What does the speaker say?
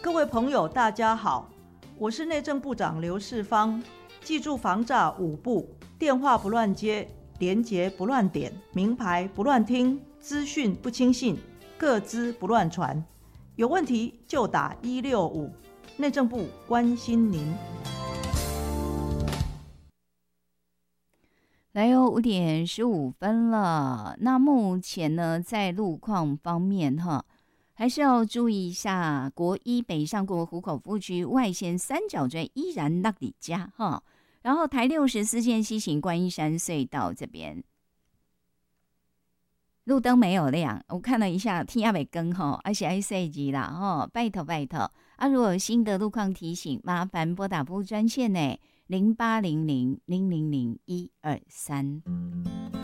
各位朋友，大家好，我是内政部长刘世芳。记住防诈5不：电话不乱接，连结不乱点，名牌不乱听，资讯不轻信，个资不乱传。有问题就打165，内政部关心您。 来哟，5点15分了。那目前呢，在路况方面还是要注意一下，国一北上过湖口分区外线三角锥依然那里加然后台64线西行观音山隧道这边路灯没有亮，我看了一下天也没更而且还塞机啦拜托拜托啊！如果有新的路况提醒，麻烦拨打服务专线呢，0800000123。